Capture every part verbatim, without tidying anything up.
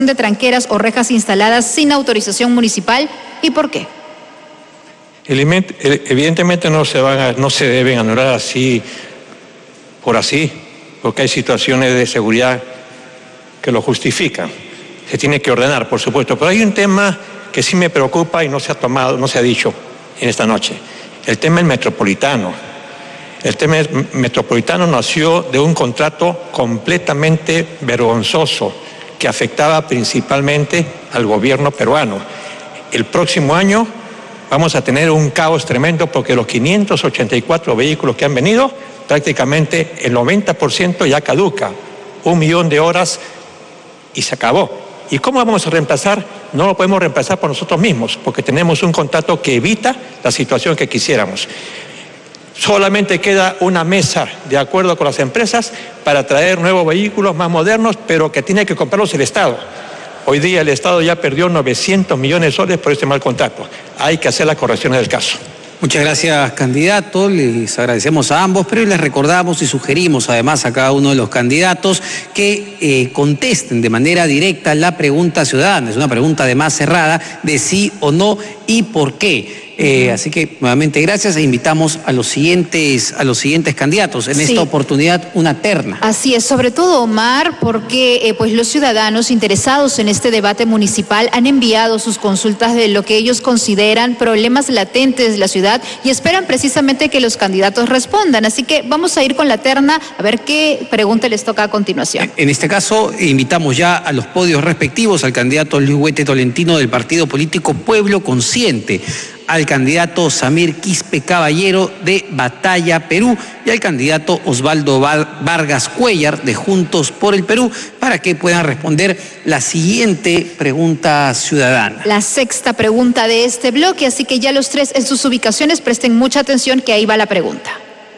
de tranqueras o rejas instaladas sin autorización municipal y por qué? Evidentemente no se, van a, no se deben anular así por así, porque hay situaciones de seguridad que lo justifican. Se tiene que ordenar, por supuesto, pero hay un tema que sí me preocupa y no se ha tomado, no se ha dicho en esta noche. El tema del metropolitano. El tema metropolitano nació de un contrato completamente vergonzoso que afectaba principalmente al gobierno peruano. El próximo año vamos a tener un caos tremendo porque los quinientos ochenta y cuatro vehículos que han venido, prácticamente el noventa por ciento ya caduca, un millón de horas y se acabó. ¿Y cómo vamos a reemplazar? No lo podemos reemplazar por nosotros mismos, porque tenemos un contrato que evita la situación que quisiéramos. Solamente queda una mesa de acuerdo con las empresas para traer nuevos vehículos más modernos, pero que tiene que comprarlos el Estado. Hoy día el Estado ya perdió novecientos millones de soles por este mal contrato. Hay que hacer las correcciones del caso. Muchas gracias, candidato. Les agradecemos a ambos, pero les recordamos y sugerimos además a cada uno de los candidatos que eh, contesten de manera directa la pregunta ciudadana. Es una pregunta además cerrada de sí o no y por qué. Eh, así que nuevamente gracias e invitamos a los siguientes, a los siguientes candidatos. En sí. esta oportunidad una terna. Así es, sobre todo Omar, porque eh, pues los ciudadanos interesados en este debate municipal han enviado sus consultas de lo que ellos consideran problemas latentes de la ciudad y esperan precisamente que los candidatos respondan. Así que vamos a ir con la terna a ver qué pregunta les toca a continuación. En este caso invitamos ya a los podios respectivos al candidato Luis Huete Tolentino del partido político Pueblo Consciente, al candidato Samir Quispe Caballero de Batalla Perú y al candidato Osvaldo Vargas Cuellar de Juntos por el Perú para que puedan responder la siguiente pregunta ciudadana. La sexta pregunta de este bloque, así que ya los tres en sus ubicaciones presten mucha atención que ahí va la pregunta.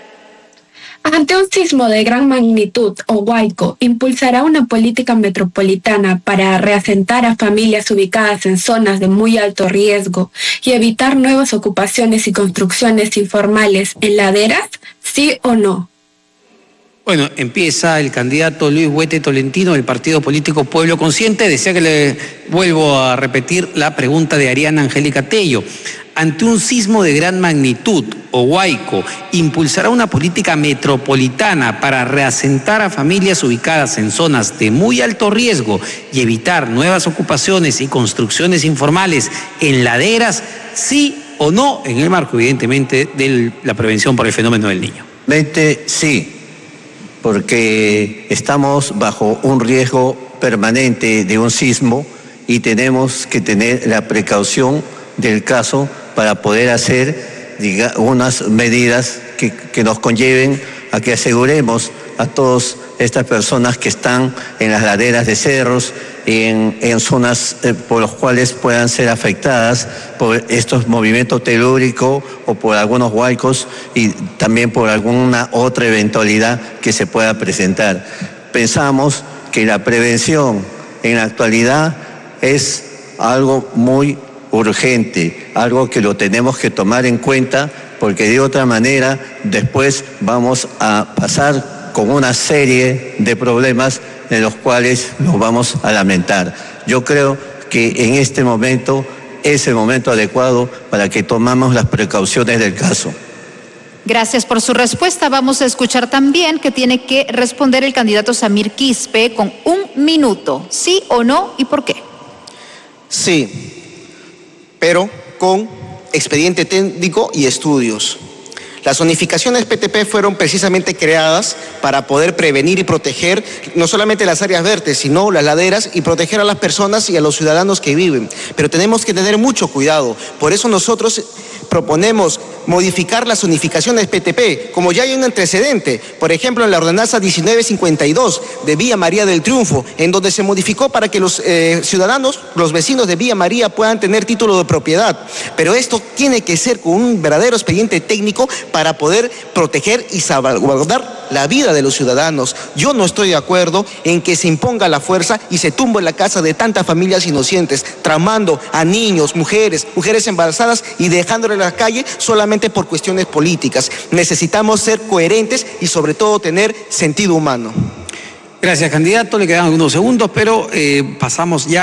Ante un sismo de gran magnitud, Ohuayco impulsará una política metropolitana para reasentar a familias ubicadas en zonas de muy alto riesgo y evitar nuevas ocupaciones y construcciones informales en laderas, ¿sí o no? Bueno, empieza el candidato Luis Huete Tolentino del partido político Pueblo Consciente. Desea que le vuelvo a repetir la pregunta de Ariana Angélica Tello. Ante un sismo de gran magnitud, Ohuayco impulsará una política metropolitana para reasentar a familias ubicadas en zonas de muy alto riesgo y evitar nuevas ocupaciones y construcciones informales en laderas, sí o no, en el marco evidentemente de la prevención por el fenómeno del Niño. Sí, porque estamos bajo un riesgo permanente de un sismo y tenemos que tener la precaución del caso para poder hacer diga, unas medidas que, que nos conlleven a que aseguremos a todas estas personas que están en las laderas de cerros, en, en zonas eh, por las cuales puedan ser afectadas por estos movimientos telúricos o por algunos huaicos y también por alguna otra eventualidad que se pueda presentar. Pensamos que la prevención en la actualidad es algo muy urgente, algo que lo tenemos que tomar en cuenta porque de otra manera después vamos a pasar con una serie de problemas en los cuales nos vamos a lamentar. Yo creo que en este momento es el momento adecuado para que tomemos las precauciones del caso. Gracias por su respuesta. Vamos a escuchar también que tiene que responder el candidato Samir Quispe con un minuto. ¿Sí o no y por qué? Sí, pero con expediente técnico y estudios. Las zonificaciones P T P fueron precisamente creadas para poder prevenir y proteger no solamente las áreas verdes, sino las laderas y proteger a las personas y a los ciudadanos que viven. Pero tenemos que tener mucho cuidado. Por eso nosotros proponemos modificar las zonificaciones P T P, como ya hay un antecedente, por ejemplo en la ordenanza diecinueve cincuenta y dos de Villa María del Triunfo, en donde se modificó para que los eh, ciudadanos, los vecinos de Villa María puedan tener título de propiedad. Pero esto tiene que ser con un verdadero expediente técnico para poder proteger y salvaguardar la vida de los ciudadanos. Yo no estoy de acuerdo en que se imponga la fuerza y se tumbe la casa de tantas familias inocentes, tramando a niños, mujeres, mujeres embarazadas y dejándolas en la calle solamente por cuestiones políticas. Necesitamos ser coherentes y sobre todo tener sentido humano. Gracias, candidato. Le quedan algunos segundos, pero eh, pasamos ya